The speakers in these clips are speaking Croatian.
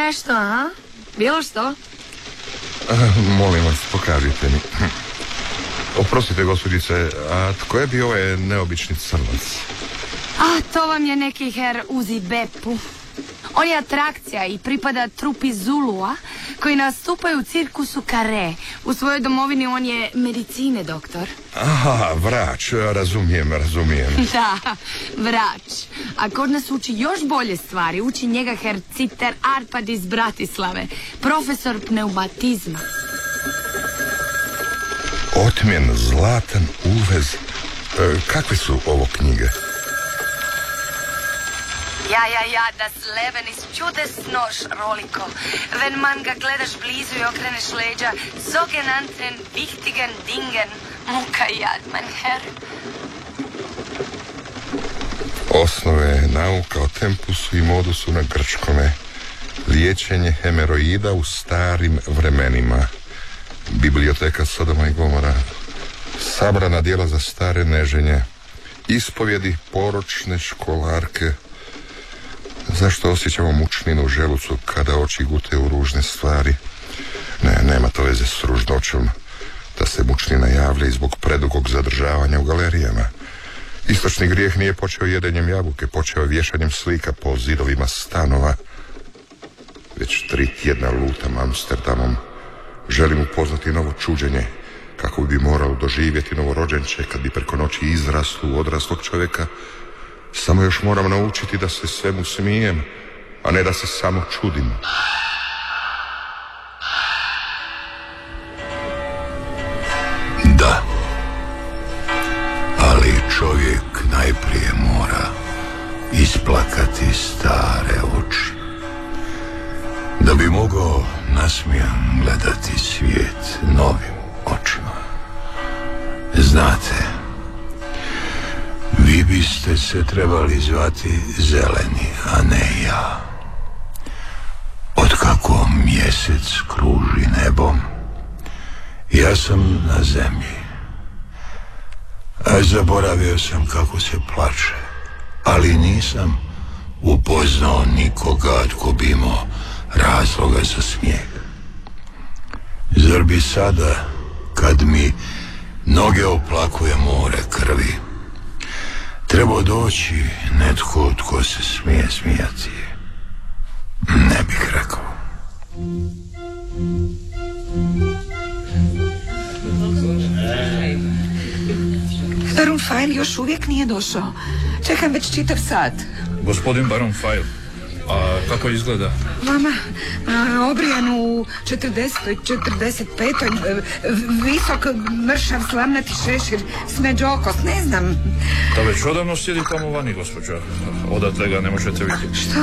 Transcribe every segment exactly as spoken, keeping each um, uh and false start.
nešto, a? Bilo što? Molim vas, pokažite mi. Oprostite, gospođice, a tko je bio ovaj neobični crnac? A, to vam je neki her Uzi Beppu. On je atrakcija i pripada trupi Zulua koji nastupaju u cirkusu Kare. U svojoj domovini on je medicine doktor. Aha, vrač, razumijem, razumijem. Da, vrač. A kod nas uči još bolje stvari. Uči njega her Citer Arpad iz Bratislave, profesor pneumatizma. Otmjen, zlatan uvez. E, kakve su ovo knjige? Ja, ja, ja, das Leben ist čudesno šroliko. Wenn man ga gledaš blizu i okreneš leđa, sogenannten wichtigen Dingen. Muka jad, mein Herr. Osnove nauka o tempusu i modusu na grčkome. Liječenje hemeroida u starim vremenima. Biblioteka Sodoma i Gomora. Sabrana djela za stare neženje. Ispovjedi poročne školarke. Zašto osjećamo mučninu u želucu kada oči gute u ružne stvari? Ne, nema to veze s ružnoćom. Da se mučnina javlja i zbog predugog zadržavanja u galerijama. Istočni grijeh nije počeo jedenjem jabuke, počeo vješanjem slika po zidovima stanova. Već tri tjedna lutam Amsterdamom. Želim upoznati novo čuđenje, kako bi moralo doživjeti novorođenče kad bi preko noći izraslo u odraslog čovjeka. Samo još moram naučiti da se svemu smijem, a ne da se samo čudim. Da, ali čovjek najprije mora isplakati stare oči, da bi mogao nasmijan gledati svijet novim očima. Znate, vi biste se trebali zvati Zeleni, a ne ja. Otkako mjesec kruži nebom, ja sam na zemlji. A zaboravio sam kako se plače, ali nisam upoznao nikoga tko bi imao razloga za smijeh. Zar bi sada, kad mi noge oplakuje more krvi, trebao doći netko tko se smije smijati? Ne bih rekao. Baron File još uvijek nije došao. Čekam već čitav sat. Gospodin Baron File, a kako izgleda? Vama, a, obrijan u četrdesetoj, četrdeset petoj, visok, mršav, slamnati šešir, smeđu okos, ne znam. Da već odavno sjedi tamo vani, gospođa. Odatle ga ne možete vidjeti. Što?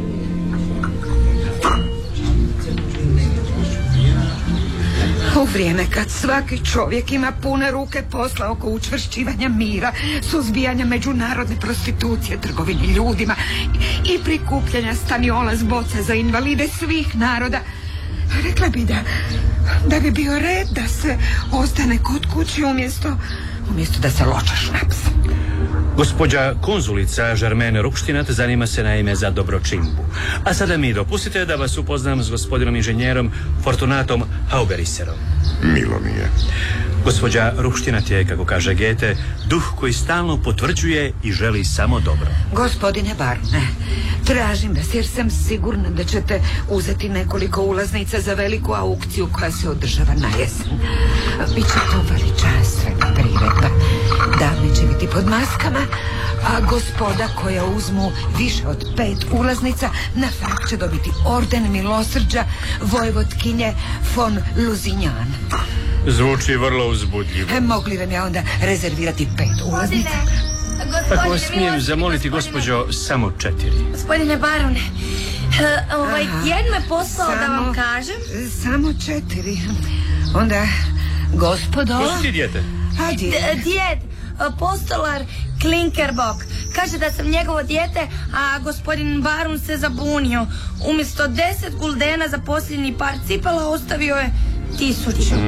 U vrijeme kad svaki čovjek ima pune ruke posla oko učvršćivanja mira, suzbijanja međunarodne prostitucije, trgovine ljudima i, i prikupljanja staniola s boce za invalide svih naroda, rekla bi da, da bi bio red da se ostane kod kući umjesto, umjesto da se loča šnaps. Gospođa konzulica Žermene Rukštinat zanima se naime za dobročinbu. A sada mi dopustite da vas upoznam s gospodinom inženjerom Fortunatom Hauberiserom. Milo mi je. Gospođa Rukštinat je, kako kaže Goethe, duh koji stalno potvrđuje i želi samo dobro. Gospodine Barone, tražim vas jer sam sigurna da ćete uzeti nekoliko ulaznica za veliku aukciju koja se održava na jesen. Biće to veličanstvena priredba. Dame će biti pod maskama, a gospoda koja uzmu više od pet ulaznica na frak će dobiti orden milosrđa vojvotkinje von Luzinjan. Zvuči vrlo uzbudljivo. E, mogli vam ja onda rezervirati pet ulaznica? Ako vas smijem zamoliti, gospođo, samo četiri. Gospodine Barone, e, ovaj djed me poslao da vam kažem. Samo četiri. Onda, gospodo... Ko su ti dijete? A, djed. Djed, postolar Klinkerbok. Kaže da sam njegovo dijete, a gospodin Baron se zabunio. Umjesto deset guldena za posljednji par cipela ostavio je tisuću.